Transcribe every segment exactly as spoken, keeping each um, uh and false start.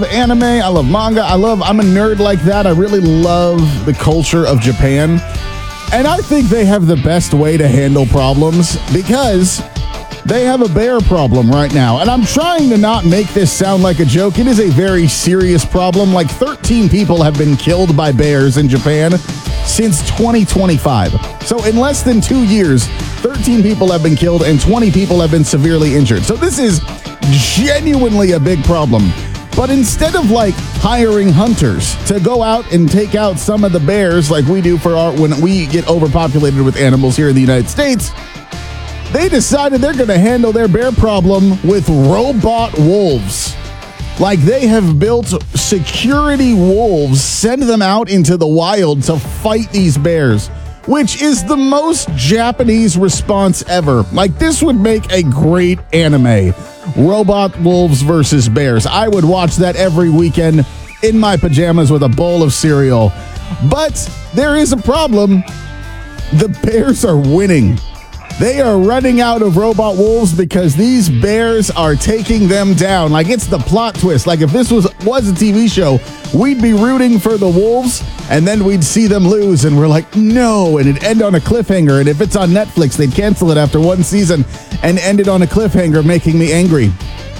anime, I love manga, I love, I'm a nerd like that. I really love the culture of Japan. And I think they have the best way to handle problems because they have a bear problem right now. And I'm trying to not make this sound like a joke. It is a very serious problem. Like thirteen people have been killed by bears in Japan since twenty twenty-five. So in less than two years, thirteen people have been killed and twenty people have been severely injured. So this is genuinely a big problem. But instead of like hiring hunters to go out and take out some of the bears like we do for our when we get overpopulated with animals here in the United States, they decided they're going to handle their bear problem with robot wolves. Like they have built security wolves, send them out into the wild to fight these bears, which is the most Japanese response ever. Like this would make a great anime. Robot wolves versus bears. I would watch that every weekend in my pajamas with a bowl of cereal. But there is a problem. The bears are winning. They are running out of robot wolves because these bears are taking them down. Like it's the plot twist. Like if this was, was a T V show, we'd be rooting for the wolves and then we'd see them lose and we're like, no, and it'd end on a cliffhanger. And if it's on Netflix, they'd cancel it after one season and end it on a cliffhanger, making me angry.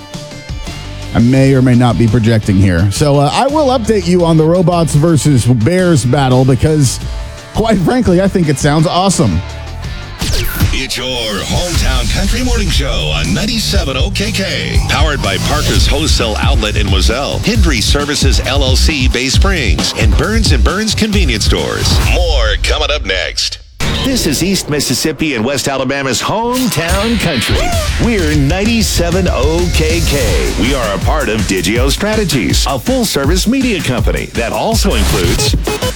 I may or may not be projecting here. So uh, I will update you on the robots versus bears battle because, quite frankly, I think it sounds awesome. It's your hometown country morning show on ninety-seven O K K. Powered by Parker's Wholesale Outlet in Moselle, Hendry Services L L C Bay Springs, and Burns and Burns Convenience Stores. More coming up next. This is East Mississippi and West Alabama's hometown country. We're ninety-seven O K K. We are a part of Digio Strategies, a full-service media company that also includes...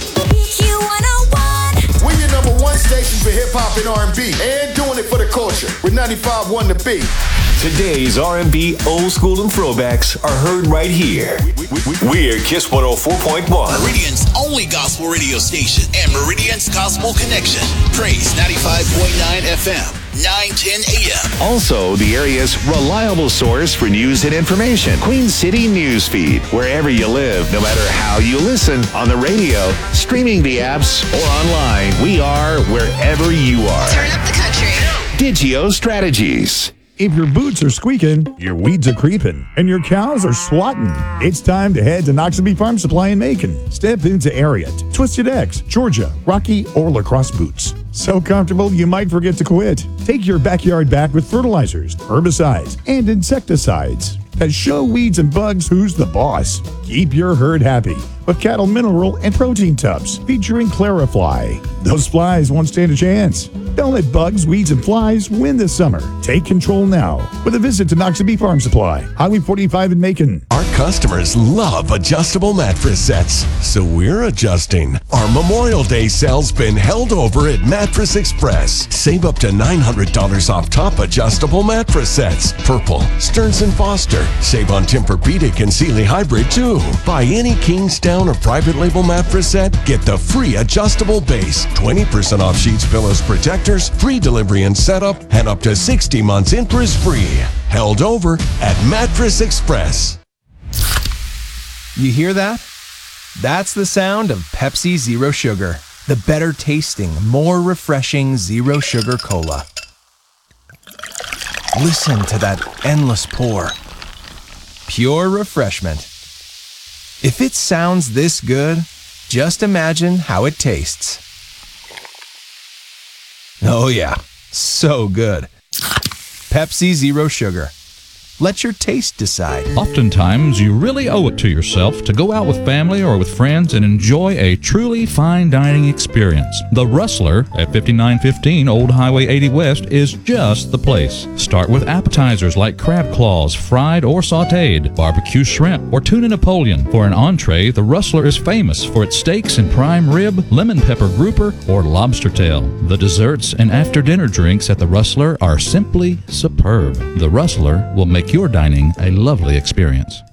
We're your number one station for hip-hop and R and B, and doing it for the culture with ninety-five point one The Beat. Today's R and B, old school, and throwbacks are heard right here. We're Kiss one oh four point one. Meridian's only gospel radio station and Meridian's Gospel Connection. Praise ninety-five point nine F M, nine ten A M. Also, the area's reliable source for news and information. Queen City News Feed. Wherever you live, no matter how you listen, on the radio, streaming the apps, or online, we are wherever you are. Turn up the country. Digio Strategies. If your boots are squeaking, your weeds are creeping, and your cows are swatting, it's time to head to Noxubee Farm Supply in Macon. Step into Ariat, Twisted X, Georgia, Rocky, or Lacrosse boots. So comfortable you might forget to quit. Take your backyard back with fertilizers, herbicides, and insecticides. As show weeds and bugs who's the boss. Keep your herd happy with cattle mineral and protein tubs featuring Clarifly. Those flies won't stand a chance. Don't let bugs, weeds, and flies win this summer. Take control now with a visit to Noxubee Farm Supply, Highway forty-five in Macon. Our customers love adjustable mattress sets, so we're adjusting. Our Memorial Day sale's been held over at Mattress Express. Save up to nine hundred dollars off top adjustable mattress sets. Purple, Stearns and Foster. Save on Tempur-Pedic and Sealy Hybrid too. Buy any Kingstown or private label mattress set, get the free adjustable base, twenty percent off sheets, pillows, protectors, free delivery and setup, and up to sixty months interest free. Held over at Mattress Express. You hear that? That's the sound of Pepsi Zero Sugar, the better tasting, more refreshing zero sugar cola. Listen to that endless pour. Pure refreshment. If it sounds this good, just imagine how it tastes. Oh yeah, so good. Pepsi Zero Sugar. Let your taste decide. Oftentimes, you really owe it to yourself to go out with family or with friends and enjoy a truly fine dining experience. The Rustler at fifty-nine fifteen Old Highway eighty West is just the place. Start with appetizers like crab claws, fried or sautéed, barbecue shrimp, or tuna Napoleon. For an entree, the Rustler is famous for its steaks and prime rib, lemon pepper grouper, or lobster tail. The desserts and after-dinner drinks at the Rustler are simply superb. The Rustler will make your dining a lovely experience.